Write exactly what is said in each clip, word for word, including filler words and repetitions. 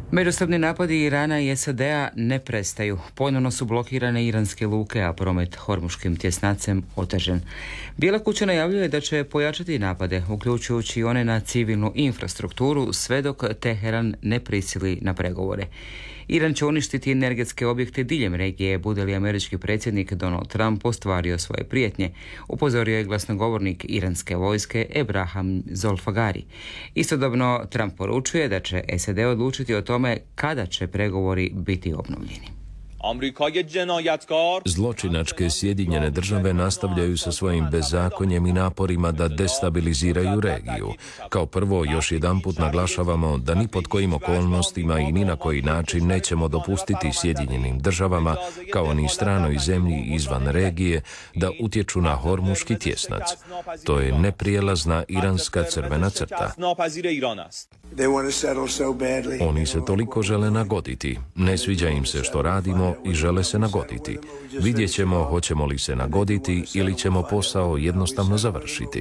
Međusobni napadi Irana i S A D-a ne prestaju. Ponovno su blokirane iranske luke, a promet hormuškim tjesnacem otežen. Bijela kuća najavljuje da će pojačati napade, uključujući one na civilnu infrastrukturu, sve dok Teheran ne prisili na pregovore. Iran će uništiti energetske objekte diljem regije, bude li američki predsjednik Donald Trump ostvario svoje prijetnje, upozorio je glasnogovornik iranske vojske Ebrahim Zolfagari. Istodobno Trump poručuje da će S A D odlučiti o tome kada će pregovori biti obnovljeni. Zločinačke Sjedinjene države nastavljaju sa svojim bezakonjem i naporima da destabiliziraju regiju. Kao prvo, još jedanput naglašavamo da ni pod kojim okolnostima i ni na koji način nećemo dopustiti Sjedinjenim državama, kao ni stranoj zemlji izvan regije, da utječu na hormuški tjesnac. To je neprijelazna iranska crvena crta. Oni se toliko žele nagoditi. Ne sviđa im se što radimo i žele se nagoditi. Vidjet ćemo hoćemo li se nagoditi ili ćemo posao jednostavno završiti.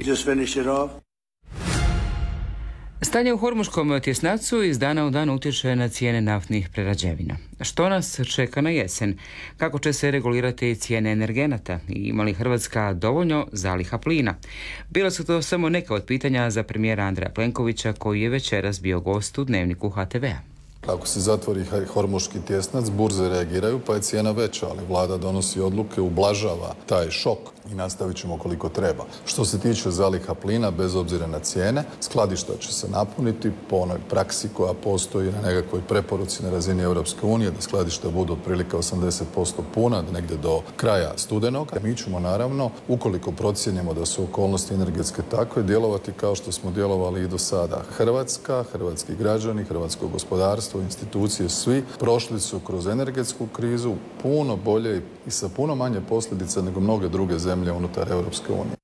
Stanje u hormuškom tjesnacu iz dana u dan utječe na cijene naftnih prerađevina. Što nas čeka na jesen? Kako će se regulirati cijene energenata? I ima li Hrvatska dovoljno zaliha plina? Bila su to samo neka od pitanja za premijera Andreja Plenkovića, koji je večeras bio gost u Dnevniku H T V-a. Ako se zatvori hormuški tjesnac, burze reagiraju pa je cijena veća, ali vlada donosi odluke, ublažava taj šok i nastavit ćemo koliko treba. Što se tiče zaliha plina, bez obzira na cijene, skladišta će se napuniti po onoj praksi koja postoji na nekakvoj preporuci na razini Europske unije, da skladišta budu otprilike osamdeset posto puna, negdje do kraja studenog. Mi ćemo naravno, ukoliko procijenimo da su okolnosti energetske takve, djelovati kao što smo djelovali i do sada. Hrvatska, hrvatski građani, hrvatsko gospodarstvo, institucije, svi prošli su kroz energetsku krizu puno bolje i sa puno manje posljedica nego mnoge druge zemlje unutar Europske unije.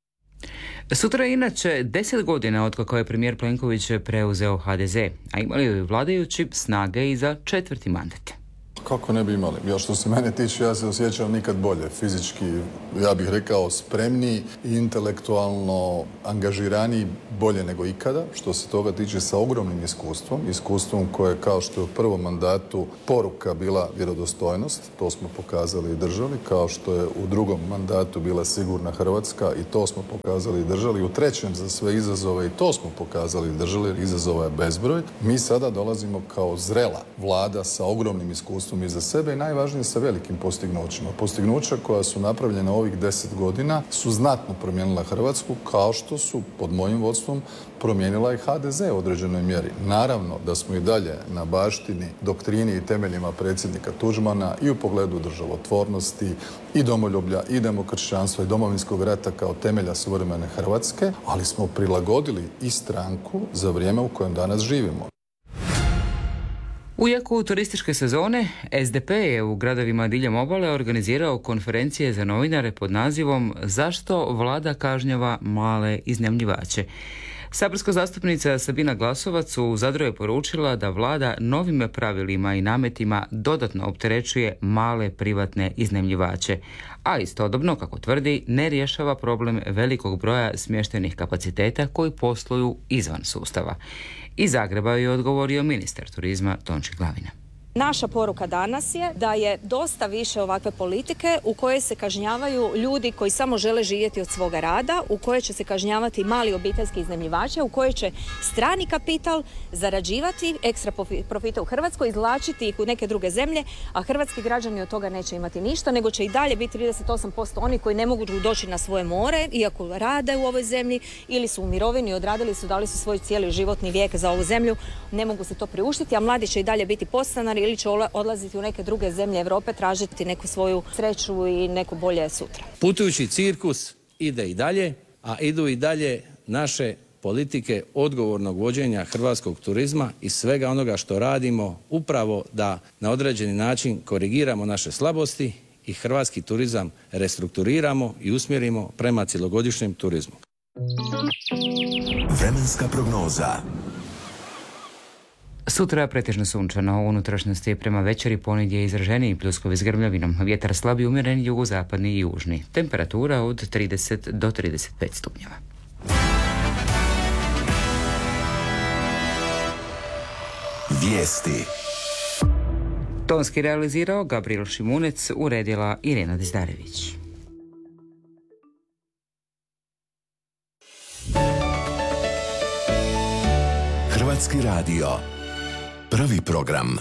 Sutra je inače deset godina od kako je premijer Plenković preuzeo H D Z, a imali vladajući snage i za četvrti mandat. Kako ne bi imali? Ja što se mene tiče, ja se osjećam nikad bolje. Fizički, ja bih rekao, spremniji i intelektualno angažiraniji bolje nego ikada. Što se toga tiče, sa ogromnim iskustvom. Iskustvom koje, kao što je u prvom mandatu poruka bila vjerodostojnost, to smo pokazali i držali. Kao što je u drugom mandatu bila sigurna Hrvatska, i to smo pokazali i držali. U trećem za sve izazove, i to smo pokazali i držali, jer izazova je bezbroj. Mi sada dolazimo kao zrela vlada sa ogromnim iskustvom iza sebe i najvažnije sa velikim postignućima. Postignuća koja su napravljena ovih deset godina su znatno promijenila Hrvatsku, kao što su pod mojim vodstvom promijenila i H D Z u određenoj mjeri. Naravno da smo i dalje na baštini, doktrini i temeljima predsjednika Tuđmana i u pogledu državotvornosti i domoljublja i demokršćanstva i domovinskog rata kao temelja suvremene Hrvatske, ali smo prilagodili i stranku za vrijeme u kojem danas živimo. U jeku turističke sezone, S D P je u gradovima diljem obale organizirao konferencije za novinare pod nazivom "Zašto vlada kažnjava male iznajmljivače?". Saborska zastupnica Sabina Glasovac u Zadru je poručila da vlada novim pravilima i nametima dodatno opterećuje male privatne iznajmljivače, a istodobno, kako tvrdi, ne rješava problem velikog broja smještajnih kapaciteta koji posluju izvan sustava. Iz Zagreba je odgovorio ministar turizma Tonči Glavina. Naša poruka danas je da je dosta više ovakve politike u kojoj se kažnjavaju ljudi koji samo žele živjeti od svoga rada, u kojoj će se kažnjavati mali obiteljski iznajmljivači, u kojoj će strani kapital zarađivati ekstra profite u Hrvatskoj, izvlačiti ih u neke druge zemlje, a hrvatski građani od toga neće imati ništa, nego će i dalje biti trideset osam posto oni koji ne mogu doći na svoje more, iako rade u ovoj zemlji, ili su u mirovini, odradili su, dali su svoj cijeli životni vijek za ovu zemlju, ne mogu se to priuštiti, a mladi će i dalje biti podstanari ili će odlaziti u neke druge zemlje Europe, tražiti neku svoju sreću i neko bolje sutra. Putujući cirkus ide i dalje, a idu i dalje naše politike odgovornog vođenja hrvatskog turizma i svega onoga što radimo upravo da na određeni način korigiramo naše slabosti i hrvatski turizam restrukturiramo i usmjerimo prema cjelogodišnjem turizmu. Vremenska prognoza. Sutra pretežno sunčano, u unutrašnjosti prema večeri ponedje izraženiji pljuskovi s grmljavinom, vjetar slabi umjeren jugozapadni i južni, temperatura od trideset do trideset pet stupnjeva. Vijesti. Tonski realizirao Gabriel Šimunec, uredila Irena Dizdarević. Hrvatski radio. Prvi program.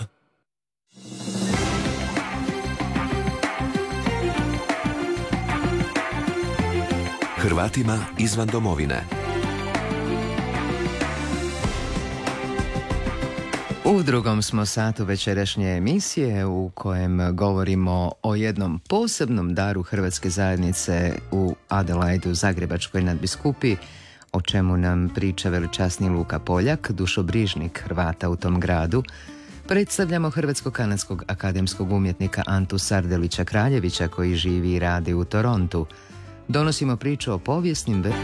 Hrvatima izvan domovine. U drugom smo satu večerašnje emisije u kojem govorimo o jednom posebnom daru hrvatske zajednice u Adelaidu, Zagrebačkoj nadbiskupiji, o čemu nam priča veličasni Luka Poljak, dušobrižnik Hrvata u tom gradu. Predstavljamo hrvatsko-kanadskog akademskog umjetnika Antu Sardelića Kraljevića koji živi i radi u Torontu. Donosimo priču o povijesnim ve...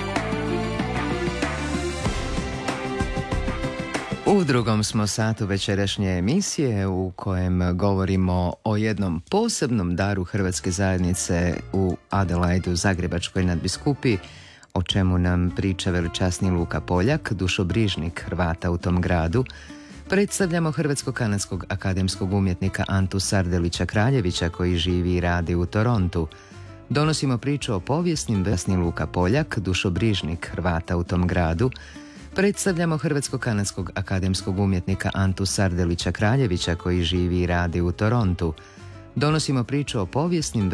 U drugom smo satu večerašnje emisije u kojem govorimo o jednom posebnom daru hrvatske zajednice u Adelaidu, Zagrebačkoj nadbiskupiji, o čemu nam priča veličasni Luka Poljak, dušobrižnik Hrvata u tom gradu. Predstavljamo hrvatsko-kanadskog akademskog umjetnika Antu Sardelića Kraljevića koji živi i radi u Torontu. Donosimo priču o povijesnim vesni Luka Poljak, dušobrižnik Hrvata u tom gradu. Predstavljamo hrvatsko-kanadskog akademskog umjetnika Antu Sardelića Kraljevića koji živi i radi u Torontu. Donosimo priču o povijesnim